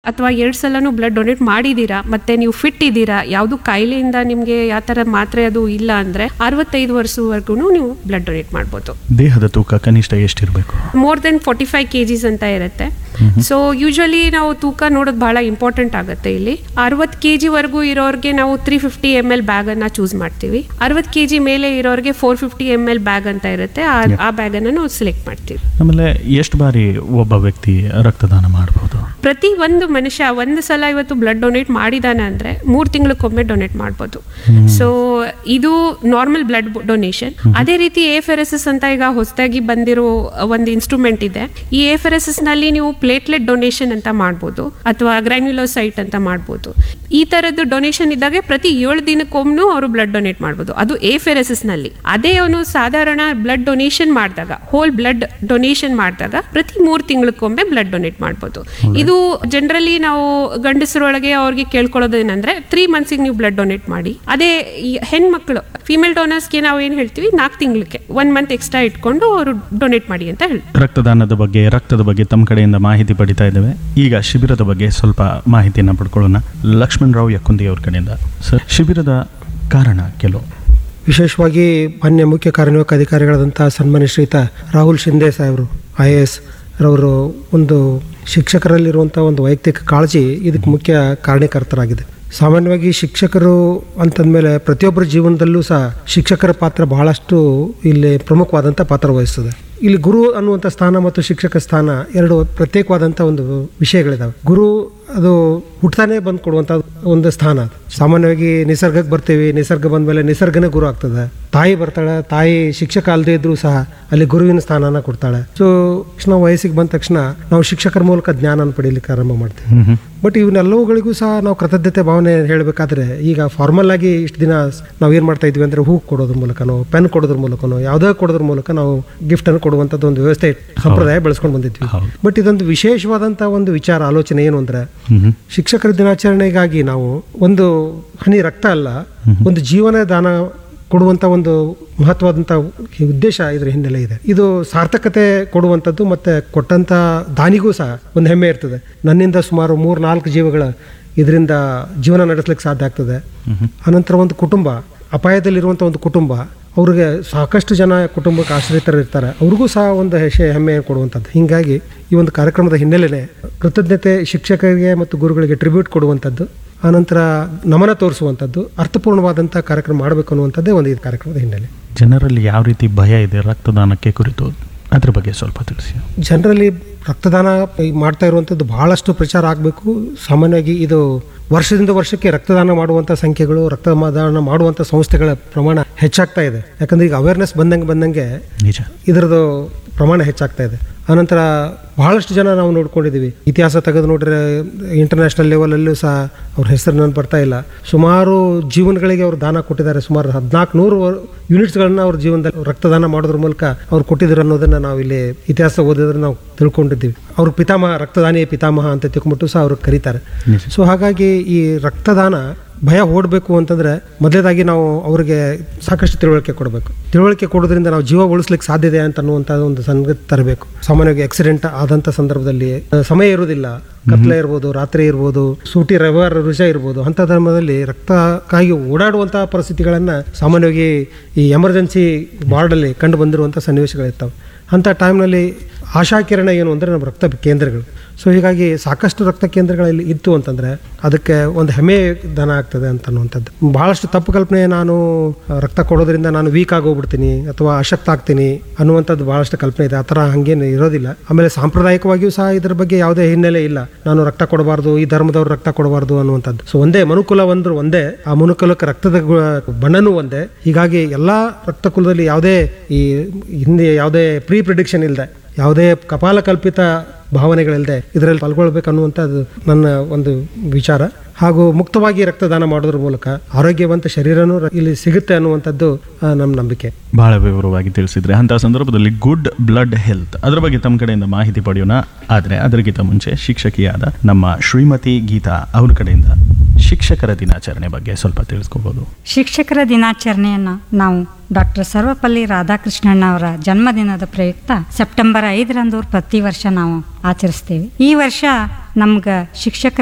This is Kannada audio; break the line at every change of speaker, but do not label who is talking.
ಅಥವಾ 2 ಸಲನೂ ಬ್ಲಡ್ ಡೊನೇಟ್ ಮಾಡಿದ್ದೀರಾ ಮತ್ತೆ ನೀವು ಫಿಟ್ ಇದ್ದೀರಾ, ಯಾವುದು ಕಾಯಿಲೆಯಿಂದ ನಿಮಗೆ ಯಾವ ಥರ ಮಾತ್ರೆ ಅದು ಇಲ್ಲ ಅಂದರೆ 65 ವರ್ಷವರೆಗೂ ನೀವು ಬ್ಲಡ್ ಡೊನೇಟ್ ಮಾಡ್ಬೋದು.
ದೇಹದ ತೂಕ ಕನಿಷ್ಠ ಎಷ್ಟಿರಬೇಕು?
ಮೋರ್ ದೆನ್ 45 kgs ಅಂತ ಇರುತ್ತೆ. ಸೊ ಯೂಶಲಿ ನಾವು ತೂಕ ನೋಡೋದು ಬಹಳ ಇಂಪಾರ್ಟೆಂಟ್ ಆಗುತ್ತೆ. ಇಲ್ಲಿ 60 kg ವರೆಗೂ ಇರೋರಿಗೆ ನಾವು 350 ml ಬ್ಯಾಗ್ ಅನ್ನ ಚೂಸ್ ಮಾಡ್ತೀವಿ. 60 kg ಮೇಲೆ ಇರೋರಿಗೆ 450 ml ಬ್ಯಾಗ್ ಅಂತ ಇರುತ್ತೆ, ಆ ಬ್ಯಾಗ್ ಅನ್ನು ನಾವು ಸೆಲೆಕ್ಟ್ ಮಾಡ್ತೀವಿ.
ಆಮೇಲೆ ಎಷ್ಟು ಬಾರಿ ಒಬ್ಬ ವ್ಯಕ್ತಿ ರಕ್ತದಾನ ಮಾಡಬಹುದು?
ಪ್ರತಿ ಒಂದು ಮನುಷ್ಯ ಒಂದು ಸಲ ಇವತ್ತು ಬ್ಲಡ್ ಡೊನೇಟ್ ಮಾಡಿದಾನೆ ಅಂದ್ರೆ 3 ತಿಂಗಳಿಗೊಮ್ಮೆ ಡೊನೇಟ್ ಮಾಡ್ಬೋದು. ಸೊ ಇದು ನಾರ್ಮಲ್ ಬ್ಲಡ್ ಡೊನೇಷನ್. ಅದೇ ರೀತಿ ಎಫೆರೆಸಿಸ್ ಅಂತ ಈಗ ಹೊಸದಾಗಿ ಬಂದಿರೋ ಒಂದು ಇನ್ಸ್ಟ್ರೂಮೆಂಟ್ ಇದೆ. ಈ ಎಫೆರೆಸಿಸ್ ನಲ್ಲಿ ನೀವು ಪ್ಲೇಟ್ಲೆಟ್ ಡೊನೇಷನ್ ಅಂತ ಮಾಡ್ಬೋದು ಅಥವಾ ಗ್ರ್ಯಾನ್ಯುಲೋಸೈಟ್ ಅಂತ ಮಾಡ್ಬೋದು. ಈ ತರದ್ದು ಡೊನೇಷನ್ ಇದ್ದಾಗ ಪ್ರತಿ 7 ದಿನಕ್ಕೊಮ್ಮೆ ಅವರು ಬ್ಲಡ್ ಡೊನೇಟ್ ಮಾಡ್ಬೋದು. ಅದು ಎಫೆರೆಸಿಸ್ ನಲ್ಲಿ. ಅದೇ ಅವನು ಸಾಧಾರಣ ಬ್ಲಡ್ ಡೊನೇಷನ್ ಮಾಡಿದಾಗ, ಹೋಲ್ ಬ್ಲಡ್ ಡೊನೇಷನ್ ಮಾಡಿದಾಗ ಪ್ರತಿ 3 ತಿಂಗಳಿಗೊಮ್ಮೆ ಬ್ಲಡ್ ಡೊನೇಟ್ ಮಾಡ್ಬೋದು. ಇದು ಜನರಲಿ ನಾವು ಗಂಡಸರೊಳಗೆ ಅವ್ರಿಗೆ ಕೇಳ್ಕೊಳ್ಳೋದು ಏನಂದ್ರೆ 3 ಮಂತ್ಸ್ ನೀವು ಬ್ಲಡ್ ಡೊನೇಟ್ ಮಾಡಿ. ಅದೇ ಹೆಣ್ಮಕ್ಳು ಫಿಮೇಲ್ ಡೋನರ್ಸ್ಗೆ ನಾವು ಏನ್ ಹೇಳ್ತೀವಿ 4 ತಿಂಗಳಿಗೆ 1 ಮಂತ್ ಎಕ್ಸ್ಟ್ರಾ ಇಟ್ಕೊಂಡು ಅವರು ಡೊನೇಟ್ ಮಾಡಿ ಅಂತ ಹೇಳ್ತೀವಿ.
ರಕ್ತದಾನದ ಬಗ್ಗೆ, ರಕ್ತದ ಬಗ್ಗೆ ತಮ್ಮ ಕಡೆಯಿಂದ ಮಾಹಿತಿ ಪಡಿತಾ ಇದ್ದೇವೆ. ಈಗ ಶಿಬಿರದ ಬಗ್ಗೆ ಸ್ವಲ್ಪ ಮಾಹಿತಿಯನ್ನು ಪಡ್ಕೊಳ್ಳೋಣ. ಲಕ್ಷ್ಮಣ್ ರಾವ್ ಯಕ್ಕುಂದಿ ಅವ್ರ ಕಡೆಯಿಂದ. ಸರ್, ಶಿಬಿರದ ಕಾರಣ ಕೆಲವು
ವಿಶೇಷವಾಗಿ ಮಾನ್ಯ ಮುಖ್ಯ ಕಾರ್ಯನಿರ್ವಾಹಕ ಅಧಿಕಾರಿಗಳಾದಂಥ ಸನ್ಮಾನ್ಯ ಶ್ರೀಯುತ ರಾಹುಲ್ ಶಿಂದೆ ಸಾಹೇಬರು IAS ರವರು ಒಂದು ಶಿಕ್ಷಕರಲ್ಲಿರುವಂಥ ಒಂದು ವೈಯಕ್ತಿಕ ಕಾಳಜಿ ಇದಕ್ಕೆ ಮುಖ್ಯ ಕಾರಣಕರ್ತರಾಗಿದೆ. ಸಾಮಾನ್ಯವಾಗಿ ಶಿಕ್ಷಕರು ಅಂತಂದಮೇಲೆ ಪ್ರತಿಯೊಬ್ಬರ ಜೀವನದಲ್ಲೂ ಸಹ ಶಿಕ್ಷಕರ ಪಾತ್ರ ಬಹಳಷ್ಟು ಇಲ್ಲಿ ಪ್ರಮುಖವಾದಂಥ ಪಾತ್ರ ವಹಿಸ್ತದೆ. ಇಲ್ಲಿ ಗುರು ಅನ್ನುವಂಥ ಸ್ಥಾನ ಮತ್ತು ಶಿಕ್ಷಕ ಸ್ಥಾನ ಎರಡು ಪ್ರತ್ಯೇಕವಾದಂಥ ಒಂದು ವಿಷಯಗಳಿದಾವೆ. ಗುರು ಅದು ಹುಟ್ಟಾನೆ ಬಂದು ಕೊಡುವಂಥ ಒಂದು ಸ್ಥಾನ. ಸಾಮಾನ್ಯವಾಗಿ ನಿಸರ್ಗಕ್ಕೆ ಬರ್ತೀವಿ, ನಿಸರ್ಗ ಬಂದ ಮೇಲೆ ನಿಸರ್ಗನೇ ಗುರು ಆಗ್ತದೆ. ತಾಯಿ ಬರ್ತಾಳೆ, ತಾಯಿ ಶಿಕ್ಷಕ ಅಲ್ಲದೆ ಇದ್ರೂ ಸಹ ಅಲ್ಲಿ ಗುರುವಿನ ಸ್ಥಾನನ ಕೊಡ್ತಾಳೆ. ಸೊ ನಾವು ವಯಸ್ಸಿಗೆ ಬಂದ ತಕ್ಷಣ ನಾವು ಶಿಕ್ಷಕರ ಮೂಲಕ ಜ್ಞಾನ ಪಡೀಲಿಕ್ಕೆ ಆರಂಭ ಮಾಡ್ತೀವಿ. ಬಟ್ ಇವನ್ನೆಲ್ಲವುಗಳಿಗೂ ಸಹ ನಾವು ಕೃತಜ್ಞತೆ ಭಾವನೆ ಹೇಳಬೇಕಾದ್ರೆ ಈಗ ಫಾರ್ಮಲ್ ಆಗಿ ಇಷ್ಟು ದಿನ ನಾವು ಏನು ಮಾಡ್ತಾ ಇದ್ವಿ ಅಂದರೆ ಹೂ ಕೊಡೋದ್ರ ಮೂಲಕನೋ, ಪೆನ್ ಕೊಡೋದ್ರ ಮೂಲಕನೋ, ಯಾವುದೇ ಕೊಡೋದ್ರ ಮೂಲಕ ನಾವು ಗಿಫ್ಟ್ ಅನ್ನು ಕೊಡುವಂಥದ್ದು ಒಂದು ವ್ಯವಸ್ಥೆ ಸಂಪ್ರದಾಯ ಬೆಳೆಸ್ಕೊಂಡು ಬಂದಿದ್ವಿ. ಬಟ್ ಇದೊಂದು ವಿಶೇಷವಾದಂಥ ಒಂದು ವಿಚಾರ ಆಲೋಚನೆ ಏನು ಅಂದರೆ ಶಿಕ್ಷಕರ ದಿನಾಚರಣೆಗಾಗಿ ನಾವು ಒಂದು ಹನಿ ರಕ್ತ ಅಲ್ಲ, ಒಂದು ಜೀವನ ದಾನ ಕೊಡುವಂಥ ಒಂದು ಮಹತ್ವವಾದಂಥ ಉದ್ದೇಶ ಇದರ ಹಿನ್ನೆಲೆ ಇದೆ. ಇದು ಸಾರ್ಥಕತೆ ಕೊಡುವಂಥದ್ದು ಮತ್ತು ಕೊಟ್ಟಂಥ ದಾನಿಗೂ ಸಹ ಒಂದು ಹೆಮ್ಮೆ ಇರ್ತದೆ. ನನ್ನಿಂದ ಸುಮಾರು 3-4 ಜೀವಗಳ ಇದರಿಂದ ಜೀವನ ನಡೆಸಲಿಕ್ಕೆ ಸಾಧ್ಯ ಆಗ್ತದೆ. ಅನಂತರ ಒಂದು ಕುಟುಂಬ, ಅಪಾಯದಲ್ಲಿರುವಂಥ ಒಂದು ಕುಟುಂಬ, ಅವ್ರಿಗೆ ಸಾಕಷ್ಟು ಜನ ಕುಟುಂಬಕ್ಕೆ ಆಶ್ರಿತರು ಇರ್ತಾರೆ, ಅವ್ರಿಗೂ ಸಹ ಒಂದು ಹೆಮ್ಮೆ ಕೊಡುವಂಥದ್ದು. ಹೀಗಾಗಿ ಈ ಒಂದು ಕಾರ್ಯಕ್ರಮದ ಹಿನ್ನೆಲೆನೇ ಕೃತಜ್ಞತೆ, ಶಿಕ್ಷಕರಿಗೆ ಮತ್ತು ಗುರುಗಳಿಗೆ ಟ್ರಿಬ್ಯೂಟ್ ಕೊಡುವಂಥದ್ದು, ಆನಂತರ ನಮನ ತೋರಿಸುವಂಥದ್ದು, ಅರ್ಥಪೂರ್ಣವಾದಂಥ ಕಾರ್ಯಕ್ರಮ ಮಾಡಬೇಕು ಅನ್ನುವಂಥದ್ದೇ ಒಂದು ಈ ಕಾರ್ಯಕ್ರಮದ ಹಿನ್ನೆಲೆ.
ಜನರಲ್ಲಿ ಯಾವ ರೀತಿ ಭಯ ಇದೆ ರಕ್ತದಾನಕ್ಕೆ ಕುರಿತು, ಅದ್ರ ಬಗ್ಗೆ ಸ್ವಲ್ಪ ತಿಳಿಸಿ.
ಜನರಲ್ಲಿ ರಕ್ತದಾನ ಮಾಡ್ತಾ ಇರುವಂಥದ್ದು ಬಹಳಷ್ಟು ಪ್ರಚಾರ ಆಗಬೇಕು. ಸಾಮಾನ್ಯವಾಗಿ ಇದು ವರ್ಷದಿಂದ ವರ್ಷಕ್ಕೆ ರಕ್ತದಾನ ಮಾಡುವಂಥ ಸಂಖ್ಯೆಗಳು, ರಕ್ತದಾನ ಮಾಡುವಂಥ ಸಂಸ್ಥೆಗಳ ಪ್ರಮಾಣ ಹೆಚ್ಚಾಗ್ತಾ ಇದೆ. ಯಾಕಂದರೆ ಈಗ ಅವೇರ್ನೆಸ್ ಬಂದಂಗೆ
ನಿಜ
ಇದರದ್ದು ಪ್ರಮಾಣ ಹೆಚ್ಚಾಗ್ತಾ ಇದೆ. ಆನಂತರ ಬಹಳಷ್ಟು ಜನ ನಾವು ನೋಡ್ಕೊಂಡಿದ್ದೀವಿ, ಇತಿಹಾಸ ತೆಗೆದು ನೋಡ್ರೆ ಇಂಟರ್ನ್ಯಾಷನಲ್ ಲೆವೆಲಲ್ಲೂ ಸಹ ಅವ್ರ ಹೆಸರು ನನಗೆ ಬರ್ತಾ ಇಲ್ಲ, ಸುಮಾರು ಜೀವನಗಳಿಗೆ ಅವರು ದಾನ ಕೊಟ್ಟಿದ್ದಾರೆ. ಸುಮಾರು 1400 ಯೂನಿಟ್ಸ್ಗಳನ್ನ ಅವ್ರ ಜೀವನದಲ್ಲಿ ರಕ್ತದಾನ ಮಾಡೋದ್ರ ಮೂಲಕ ಅವ್ರು ಕೊಟ್ಟಿದ್ರು ಅನ್ನೋದನ್ನು ನಾವು ಇಲ್ಲಿ ಇತಿಹಾಸ ಓದಿದ್ರೆ ನಾವು ತಿಳ್ಕೊಂಡಿದ್ದೀವಿ. ಅವ್ರ ಪಿತಾಮಹ, ರಕ್ತದಾನಿ ಪಿತಾಮಹ ಅಂತ ತಿಳ್ಕೊಂಬಿಟ್ಟು ಸಹ ಅವ್ರಿಗೆ ಕರೀತಾರೆ. ಸೊ ಹಾಗಾಗಿ ಈ ರಕ್ತದಾನ ಭಯ ಓಡಬೇಕು ಅಂತಂದರೆ ಮೊದಲೇದಾಗಿ ನಾವು ಅವ್ರಿಗೆ ಸಾಕಷ್ಟು ತಿಳುವಳಿಕೆ ಕೊಡಬೇಕು. ತಿಳುವಳಿಕೆ ಕೊಡೋದ್ರಿಂದ ನಾವು ಜೀವ ಉಳಿಸ್ಲಿಕ್ಕೆ ಸಾಧ್ಯತೆ ಅಂತ ಅನ್ನುವಂಥ ಒಂದು ಸಂಗತಿ ತರಬೇಕು. ಸಾಮಾನ್ಯವಾಗಿ ಆಕ್ಸಿಡೆಂಟ್ ಆದಂಥ ಸಂದರ್ಭದಲ್ಲಿ ಸಮಯ ಇರೋದಿಲ್ಲ, ಕತ್ಲೆ ಇರ್ಬೋದು, ರಾತ್ರಿ ಇರ್ಬೋದು, ಸೂಟಿ ರವಿವಾರ ರಜೆ ಇರ್ಬೋದು, ಅಂಥ ಧರ್ಮದಲ್ಲಿ ರಕ್ತಕ್ಕಾಗಿ ಓಡಾಡುವಂಥ ಪರಿಸ್ಥಿತಿಗಳನ್ನು ಸಾಮಾನ್ಯವಾಗಿ ಈ ಎಮರ್ಜೆನ್ಸಿ ವಾರ್ಡಲ್ಲಿ ಕಂಡು ಬಂದಿರುವಂಥ ಸನ್ನಿವೇಶಗಳಿರ್ತಾವೆ. ಅಂಥ ಟೈಮ್ನಲ್ಲಿ ಆಶಾಕಿರಣ ಏನು ಅಂದರೆ ನಮ್ಮ ರಕ್ತ ಕೇಂದ್ರಗಳು. ಸೊ ಹೀಗಾಗಿ ಸಾಕಷ್ಟು ರಕ್ತ ಕೇಂದ್ರಗಳಲ್ಲಿ ಇತ್ತು ಅಂತಂದರೆ ಅದಕ್ಕೆ ಒಂದು ಹೆಮ್ಮೆ ದಾನ ಆಗ್ತದೆ ಅಂತ ಅನ್ನುವಂಥದ್ದು. ಭಾಳಷ್ಟು ತಪ್ಪು ಕಲ್ಪನೆ, ನಾನು ರಕ್ತ ಕೊಡೋದ್ರಿಂದ ನಾನು ವೀಕ್ ಆಗೋಗ್ಬಿಡ್ತೀನಿ ಅಥವಾ ಅಶಕ್ತ ಆಗ್ತೀನಿ ಅನ್ನುವಂಥದ್ದು ಭಾಳಷ್ಟು ಕಲ್ಪನೆ ಇದೆ. ಆ ಥರ ಹಾಗೇನು ಇರೋದಿಲ್ಲ. ಆಮೇಲೆ ಸಾಂಪ್ರದಾಯಿಕವಾಗಿಯೂ ಸಹ ಇದ್ರ ಬಗ್ಗೆ ಯಾವುದೇ ಹಿನ್ನೆಲೆ ಇಲ್ಲ, ನಾನು ರಕ್ತ ಕೊಡಬಾರ್ದು, ಈ ಧರ್ಮದವ್ರು ರಕ್ತ ಕೊಡಬಾರ್ದು ಅನ್ನುವಂಥದ್ದು. ಸೊ ಒಂದೇ ಮನುಕುಲ ಒಂದು ಒಂದೇ, ಆ ಮನುಕುಲಕ್ಕೆ ರಕ್ತದ ಬಣ್ಣನೂ ಒಂದೇ. ಹೀಗಾಗಿ ಎಲ್ಲ ರಕ್ತ ಕುಲದಲ್ಲಿ ಯಾವುದೇ ಈ ಹಿಂದೆ ಯಾವುದೇ ಪ್ರೀ ಪ್ರಿಡಿಕ್ಷನ್ ಇಲ್ಲದೆ, ಯಾವುದೇ ಕಪಾಲ ಕಲ್ಪಿತ ಭಾವನೆಗಳಿಲ್ಲದೆ ಇದರಲ್ಲಿ ಪಾಲ್ಗೊಳ್ಬೇಕನ್ನುವಂಥದ್ದು ನನ್ನ ಒಂದು ವಿಚಾರ. ಹಾಗೂ ಮುಕ್ತವಾಗಿ ರಕ್ತದಾನ ಮಾಡೋದ್ರ ಮೂಲಕ ಆರೋಗ್ಯವಂತ ಶರೀರನೂ ಇಲ್ಲಿ ಸಿಗುತ್ತೆ ಅನ್ನುವಂಥದ್ದು ನಮ್ಮ ನಂಬಿಕೆ.
ಬಹಳ ವಿವರವಾಗಿ ತಿಳಿಸಿದ್ರೆ. ಅಂತಹ ಸಂದರ್ಭದಲ್ಲಿ ಗುಡ್ ಬ್ಲಡ್ ಹೆಲ್ತ್ ಅದರ ಬಗ್ಗೆ ತಮ್ಮ ಕಡೆಯಿಂದ ಮಾಹಿತಿ ಪಡೆಯೋಣ. ಆದರೆ ಅದಕ್ಕಿಂತ ಮುಂಚೆ ಶಿಕ್ಷಕಿಯಾದ ನಮ್ಮ ಶ್ರೀಮತಿ ಗೀತಾ ಅವ್ರ ಕಡೆಯಿಂದ ಶಿಕ್ಷಕರ ದಿನಾಚರಣೆ ಬಗ್ಗೆ ಸ್ವಲ್ಪ ತಿಳಿಸ್ಕೋಬೋದು.
ಶಿಕ್ಷಕರ ದಿನಾಚರಣೆಯನ್ನು ನಾವು ಡಾಕ್ಟರ್ ಸರ್ವಪಲ್ಲಿ ರಾಧಾಕೃಷ್ಣನ್ ಅವರ ಜನ್ಮದಿನದ ಪ್ರಯುಕ್ತ ಸೆಪ್ಟೆಂಬರ್ 5ರಂದು ಪ್ರತಿ ವರ್ಷ ನಾವು ಆಚರಿಸ್ತೇವೆ. ಈ ವರ್ಷ ನಮ್ಗೆ ಶಿಕ್ಷಕರ